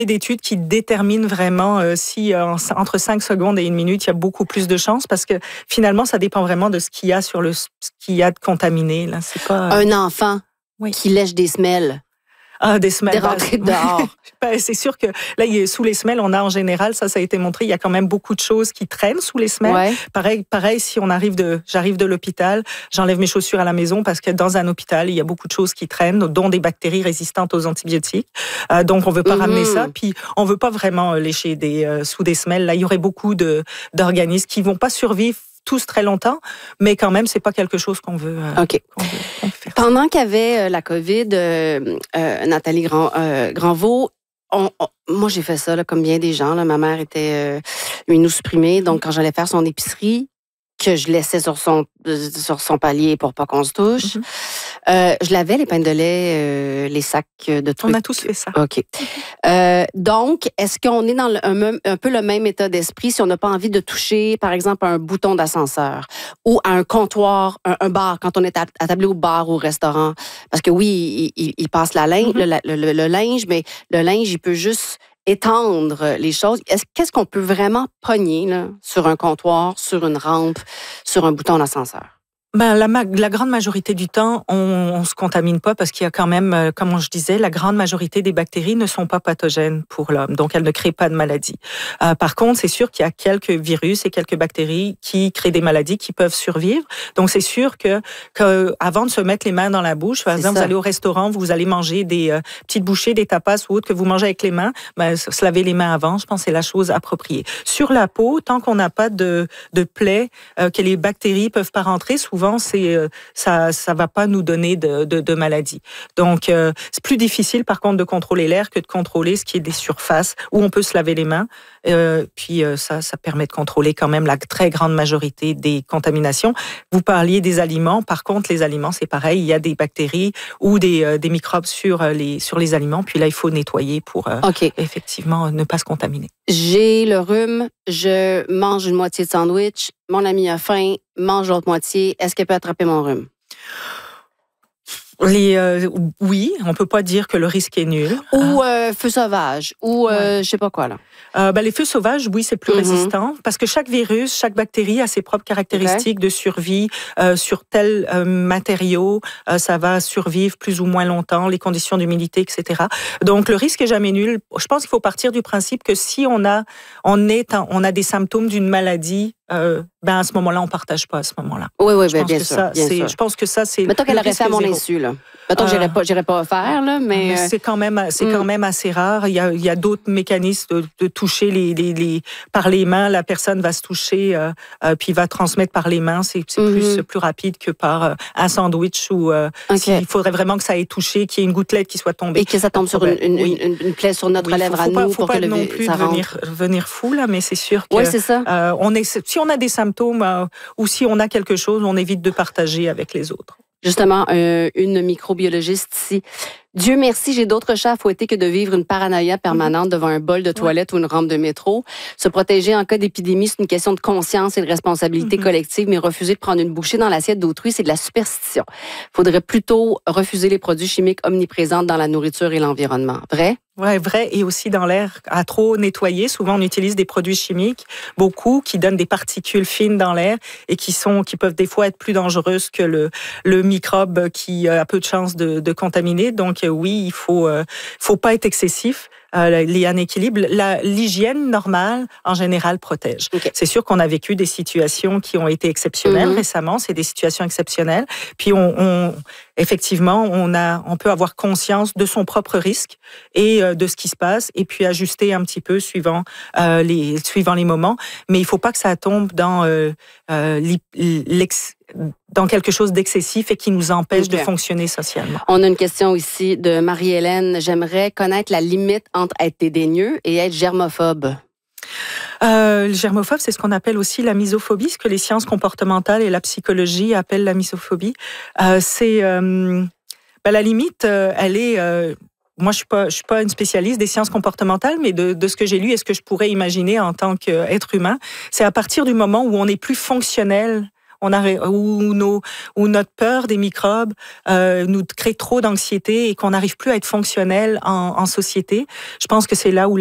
d'études qui déterminent vraiment si entre 5 secondes et 1 minute, il y a beaucoup plus de chances parce que finalement, ça dépend vraiment de ce qu'il y a ce qu'il y a de contaminé. Là. C'est pas, Un enfant qui lèche des semelles. Des semelles. Des rentrées dehors. C'est sûr que là, sous les semelles, on a en général, ça a été montré, il y a quand même beaucoup de choses qui traînent sous les semelles. Ouais. Pareil, si j'arrive de l'hôpital, j'enlève mes chaussures à la maison parce que dans un hôpital, il y a beaucoup de choses qui traînent, dont des bactéries résistantes aux antibiotiques. Donc, on veut pas ramener ça. Puis, on veut pas vraiment lécher sous des semelles. Là, il y aurait beaucoup d'organismes qui vont pas survivre tous très longtemps, mais quand même, c'est pas quelque chose qu'on veut, qu'on veut faire. Pendant qu'il y avait la COVID, Nathalie Granvaux, moi, j'ai fait ça, là, comme bien des gens. Là. Ma mère était immunosupprimée, donc quand j'allais faire son épicerie, que je laissais sur son palier pour pas qu'on se touche, je lavais les pains de lait, les sacs de trucs. On a tous fait ça. OK. Donc, est-ce qu'on est dans un peu le même état d'esprit si on n'a pas envie de toucher, par exemple, un bouton d'ascenseur ou à un comptoir, un bar, quand on est attablé au bar ou au restaurant? Parce que oui, il passe le linge, mais le linge, il peut juste étendre les choses. Qu'est-ce qu'on peut vraiment pogner là, sur un comptoir, sur une rampe, sur un bouton d'ascenseur? La grande majorité du temps, on se contamine pas parce qu'il y a quand même, comme je disais, la grande majorité des bactéries ne sont pas pathogènes pour l'homme, donc elles ne créent pas de maladies. Par contre, c'est sûr qu'il y a quelques virus et quelques bactéries qui créent des maladies qui peuvent survivre. Donc c'est sûr que avant de se mettre les mains dans la bouche, par exemple, vous allez au restaurant, vous allez manger des petites bouchées, des tapas ou autres que vous mangez avec les mains, se laver les mains avant, je pense que c'est la chose appropriée. Sur la peau, tant qu'on n'a pas de plaie, que les bactéries peuvent pas rentrer, souvent ça va pas nous donner de maladies. Donc c'est plus difficile par contre de contrôler l'air que de contrôler ce qui est des surfaces où on peut se laver les mains. Puis ça permet de contrôler quand même la très grande majorité des contaminations. Vous parliez des aliments. Par contre, les aliments, c'est pareil. Il y a des bactéries ou des microbes sur les aliments. Puis là, il faut nettoyer pour effectivement ne pas se contaminer. J'ai le rhume, je mange une moitié de sandwich, mon ami a faim, mange l'autre moitié. Est-ce qu'elle peut attraper mon rhume? Oui, on peut pas dire que le risque est nul. Ou feu sauvage, ou je sais pas quoi là. Les feux sauvages, oui, c'est plus résistant parce que chaque virus, chaque bactérie a ses propres caractéristiques de survie sur tel matériau. Ça va survivre plus ou moins longtemps, les conditions d'humidité, etc. Donc, le risque est jamais nul. Je pense qu'il faut partir du principe que si on a des symptômes d'une maladie, à ce moment-là, on partage pas à ce moment-là. Oui, bien sûr. Je pense que ça, c'est. Mettons qu'elle aurait fait à mon insu, là. Mettons que j'irais pas faire, là, mais c'est quand même assez rare. Il y a d'autres mécanismes de toucher par les mains. La personne va se toucher, puis va transmettre par les mains. C'est plus rapide que par un sandwich où il faudrait vraiment que ça ait touché, qu'il y ait une gouttelette qui soit tombée. Et que ça tombe sur une plaie sur notre lèvre à nous faut pour pas que non plus venir fou, là, mais c'est sûr que c'est ça. si on a des symptômes ou si on a quelque chose, on évite de partager avec les autres. Justement, une microbiologiste ici. Dieu merci, j'ai d'autres chats à fouetter que de vivre une paranoïa permanente devant un bol de toilette ou une rampe de métro. Se protéger en cas d'épidémie, c'est une question de conscience et de responsabilité collective, mais refuser de prendre une bouchée dans l'assiette d'autrui, c'est de la superstition. Faudrait plutôt refuser les produits chimiques omniprésents dans la nourriture et l'environnement. Vrai? Ouais, vrai. Et aussi dans l'air à trop nettoyer. Souvent, on utilise des produits chimiques, beaucoup, qui donnent des particules fines dans l'air et qui peuvent des fois être plus dangereuses que le microbe qui a peu de chances de contaminer. Donc, oui, il faut pas être excessif. Il y a un équilibre. L'hygiène normale, en général, protège. C'est sûr qu'on a vécu des situations qui ont été exceptionnelles récemment. C'est des situations exceptionnelles. Puis, effectivement, on peut avoir conscience de son propre risque et de ce qui se passe et puis ajuster un petit peu suivant les moments. Mais il faut pas que ça tombe dans quelque chose d'excessif et qui nous empêche de fonctionner socialement. On a une question ici de Marie-Hélène. J'aimerais connaître la limite entre être dédaigneux et être germophobe. Le germophobe, c'est ce qu'on appelle aussi la misophobie, ce que les sciences comportementales et la psychologie appellent la misophobie. La limite, elle est... moi, je suis pas une spécialiste des sciences comportementales, mais de ce que j'ai lu et ce que je pourrais imaginer en tant qu'être humain, c'est à partir du moment où on est plus fonctionnel, où notre peur des microbes nous crée trop d'anxiété et qu'on n'arrive plus à être fonctionnel en société. Je pense que c'est là où